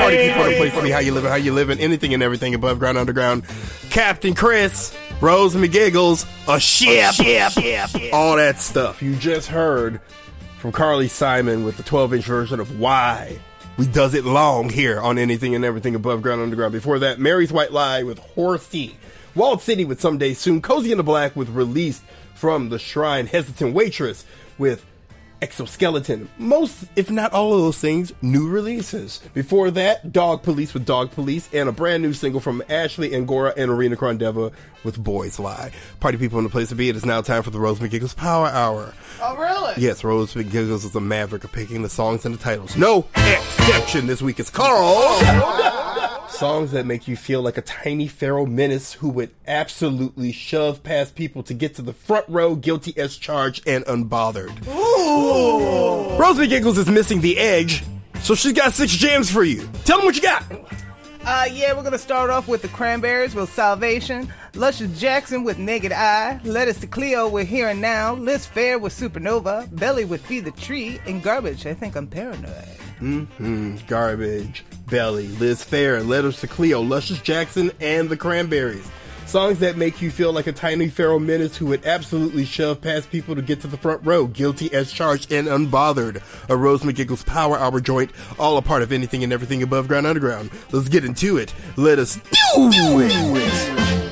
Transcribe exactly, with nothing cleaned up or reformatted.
Party people in the place to be. How you living? How you living? Anything and everything above ground, underground. Captain Chris, Rose McGiggles, a ship, ship, ship, all that stuff. You just heard from Carly Simon with the twelve-inch version of Why We Does It Long here on Anything and Everything Above Ground, Underground. Before that, Mary's White Lie with Horsey. Walled City with Someday Soon. Cozy in the Black with Released from the Shrine. Hesitant Waitress with Exoskeleton. Most, if not all of those things, new releases. Before that, Dog Police with Dog Police, and a brand new single from Ashley Angora and Arena Krondeva with Boys Lie. Party people in the place to be. It is now time for the Rose McGiggles Power Hour. Oh, really? Yes, Rose McGiggles is a maverick of picking the songs and the titles. No exception this week is called Songs That Make You Feel Like a Tiny Feral Menace Who Would Absolutely Shove Past People to Get to the Front Row, Guilty as Charged and Unbothered. Ooh. Rose McGiggles is missing the edge, so she's got six jams for you. Tell them what you got. Uh, yeah, we're going to start off with the Cranberries with Salvation, Luscious Jackson with Naked Eye, Lettuce to Cleo with Here and Now, Liz Fair with Supernova, Belly with Feed the Tree, and Garbage, I Think I'm Paranoid. Mm-hmm. Garbage, Belly, Liz Fair, Letters to Cleo, Luscious Jackson, and the Cranberries. Songs that make you feel like a tiny feral menace who would absolutely shove past people to get to the front row, guilty as charged and unbothered. A Rose McGiggles Power Hour joint, all a part of Anything and Everything Above Ground Underground. Let's get into it. Let us do it.